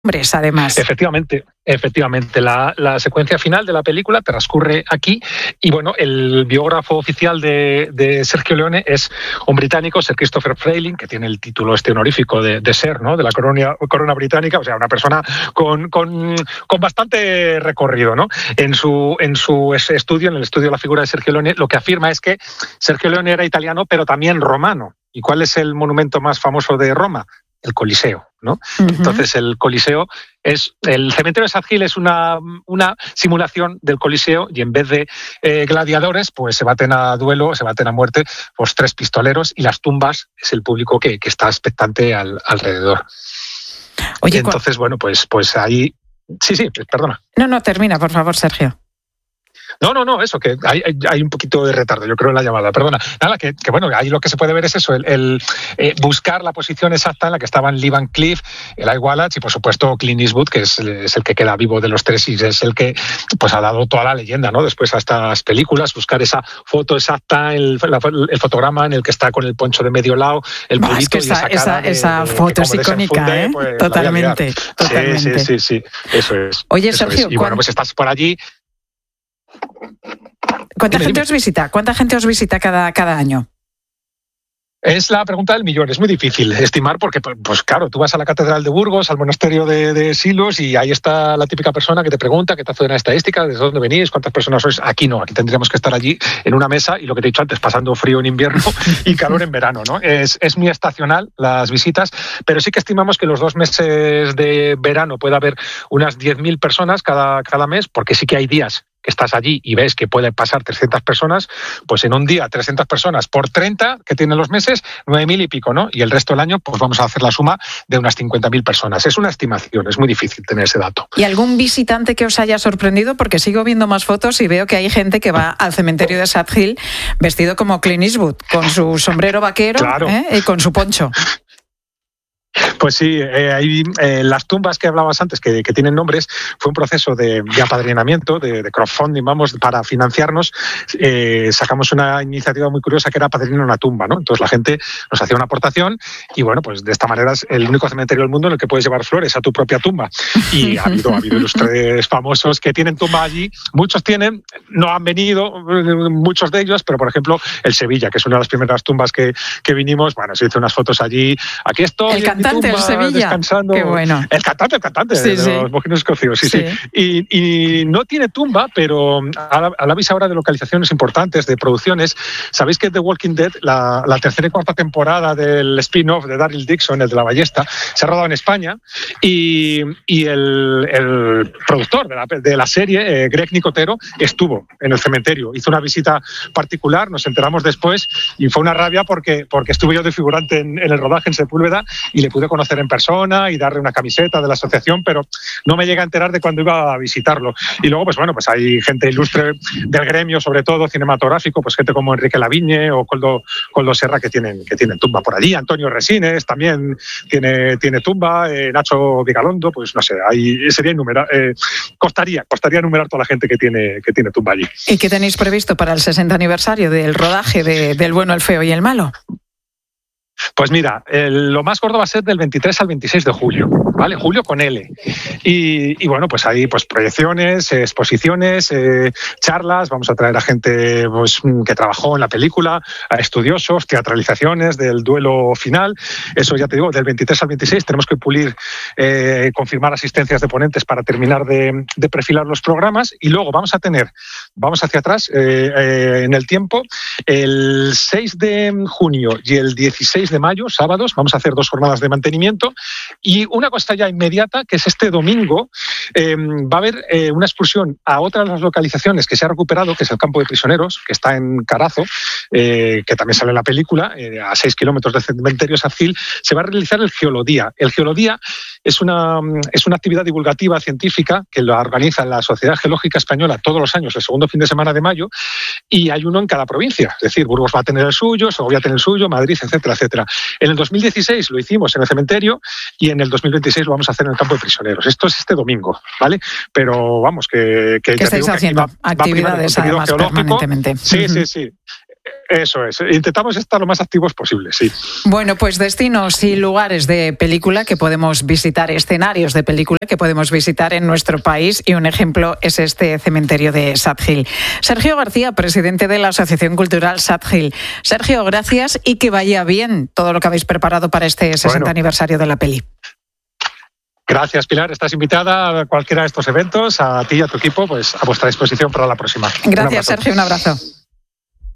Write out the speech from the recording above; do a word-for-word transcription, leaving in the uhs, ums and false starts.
hombres, además. Efectivamente, efectivamente. La, la secuencia final de la película transcurre aquí y, bueno, el biógrafo oficial de, de Sergio Leone es un británico, Sir Christopher Frayling, que tiene el título este honorífico de, de ser, ¿no?, de la corona, corona británica, o sea, una persona con, con, con bastante recorrido, ¿no? En su, en su estudio, en el estudio de la figura de Sergio Leone, lo que afirma es que Sergio Leone era italiano, pero también romano. ¿Y cuál es el monumento más famoso de Roma? El Coliseo, ¿no? Uh-huh. Entonces el Coliseo es, el cementerio de Sad Hill es una, una simulación del Coliseo y en vez de eh, gladiadores, pues se baten a duelo, se baten a muerte pues tres pistoleros y las tumbas es el público que, que está expectante al, alrededor. Oye, entonces, bueno, pues, pues ahí... Sí, sí, perdona. No, no, termina, por favor, Sergio. No, no, no, eso, que hay, hay un poquito de retardo, yo creo, en la llamada, perdona. Nada, que, que bueno, ahí lo que se puede ver es eso, el, el eh, buscar la posición exacta en la que estaban Lee Van Cleef, Eli Wallach y, por supuesto, Clint Eastwood, que es, es el que queda vivo de los tres y es el que pues ha dado toda la leyenda, ¿no?, después a estas películas, buscar esa foto exacta, el, la, el fotograma en el que está con el poncho de medio lado, el bah, pulito es que esa, y esa cara esa, de, esa de, foto es icónica, ¿eh? Pues, totalmente, totalmente. Sí, sí, sí, sí, eso es. Oye, eso Sergio, es. Y bueno, pues estás por allí. ¿Cuánta dime, gente dime. os visita? ¿Cuánta gente os visita cada, cada año? Es la pregunta del millón, es muy difícil estimar porque, pues claro, tú vas a la Catedral de Burgos, al monasterio de, de Silos y ahí está la típica persona que te pregunta, que te hace una estadística, ¿desde dónde venís? ¿Cuántas personas sois? Aquí no, aquí tendríamos que estar allí en una mesa y lo que te he dicho antes, pasando frío en invierno y calor en verano, ¿no? Es, es muy estacional las visitas, pero sí que estimamos que los dos meses de verano puede haber unas diez mil personas cada, cada mes, porque sí que hay días que estás allí y ves que pueden pasar trescientas personas, pues en un día trescientas personas por treinta que tienen los meses, nueve mil y pico, ¿no? Y el resto del año, pues vamos a hacer la suma de unas cincuenta mil personas. Es una estimación, es muy difícil tener ese dato. ¿Y algún visitante que os haya sorprendido? Porque sigo viendo más fotos y veo que hay gente que va al cementerio de Sad Hill vestido como Clint Eastwood, con su sombrero vaquero, claro, ¿eh? Y con su poncho. Pues sí, eh, hay, eh, las tumbas que hablabas antes, que, que tienen nombres, fue un proceso de, de apadrinamiento, de, de crowdfunding, vamos, para financiarnos. Eh, sacamos una iniciativa muy curiosa que era apadrinar una tumba, ¿no? Entonces la gente nos hacía una aportación y, bueno, pues de esta manera es el único cementerio del mundo en el que puedes llevar flores a tu propia tumba. Y ha habido, ha habido ilustres famosos que tienen tumba allí. Muchos tienen, no han venido, muchos de ellos, pero, por ejemplo, el Sevilla, que es una de las primeras tumbas que, que vinimos, bueno, se hizo unas fotos allí. Aquí estoy. El cantante del Sevilla. Descansando. Qué bueno. El cantante, el cantante sí, de sí. los Mojinos Escocidos, sí, sí. sí. Y, y no tiene tumba, pero habláis ahora de localizaciones importantes, de producciones. Sabéis que The Walking Dead, la, la tercera y cuarta temporada del spin-off de Daryl Dixon, el de la ballesta, se ha rodado en España y, y el, el productor de la, de la serie, eh, Greg Nicotero, estuvo en el cementerio. Hizo una visita particular, nos enteramos después y fue una rabia porque, porque estuve yo de figurante en, en el rodaje en Sepúlveda y le pude conocer en persona y darle una camiseta de la asociación, pero no me llega a enterar de cuando iba a visitarlo. Y luego, pues bueno, pues hay gente ilustre del gremio, sobre todo cinematográfico, pues gente como Enrique Lavigne o Coldo, Coldo Serra que tienen, que tienen tumba por allí. Antonio Resines también tiene, tiene tumba. Eh, Nacho Vigalondo, pues no sé, ahí sería enumerar, eh, costaría, costaría enumerar toda la gente que tiene, que tiene tumba allí. ¿Y qué tenéis previsto para el sesenta aniversario del rodaje de, del Bueno, el Feo y el Malo? Pues mira, el, lo más gordo va a ser del veintitrés al veintiséis de julio, ¿vale? Julio con L. Y, y bueno, pues ahí pues proyecciones, exposiciones, eh, charlas, vamos a traer a gente pues, que trabajó en la película, a estudiosos, teatralizaciones del duelo final. Eso ya te digo, del veintitrés al veintiséis tenemos que pulir, eh, confirmar asistencias de ponentes para terminar de, de perfilar los programas y luego vamos a tener, vamos hacia atrás eh, eh, en el tiempo, el seis de junio y el dieciséis de mayo, sábados, vamos a hacer dos jornadas de mantenimiento y una cosa ya inmediata, que es este domingo, eh, va a haber eh, una excursión a otra de las localizaciones que se ha recuperado, que es el campo de prisioneros, que está en Carazo, eh, que también sale en la película, eh, a seis kilómetros del cementerio Sad Hill. Se va a realizar el Geolodía. El Geolodía es una, es una actividad divulgativa científica que la organiza la Sociedad Geológica Española todos los años, el segundo fin de semana de mayo, y hay uno en cada provincia. Es decir, Burgos va a tener el suyo, Segovia va a tener el suyo, Madrid, etcétera, etcétera. En el dos mil dieciséis lo hicimos en el cementerio y en el dos mil veintiséis lo vamos a hacer en el campo de prisioneros. Esto es este domingo, ¿vale? Pero vamos, que... que ¿Qué estáis digo, haciendo? Que va, Actividades, va además, permanentemente. Sí, sí, sí. Eso es, intentamos estar lo más activos posible, sí. Bueno, pues destinos y lugares de película que podemos visitar, escenarios de película que podemos visitar en nuestro país, y un ejemplo es este cementerio de Sad Hill. Sergio García, presidente de la Asociación Cultural Sad Hill. Sergio, gracias y que vaya bien todo lo que habéis preparado para este sesenta bueno. aniversario de la peli. Gracias, Pilar. Estás invitada a cualquiera de estos eventos, a ti y a tu equipo, pues a vuestra disposición para la próxima. Gracias, Sergio. Un abrazo.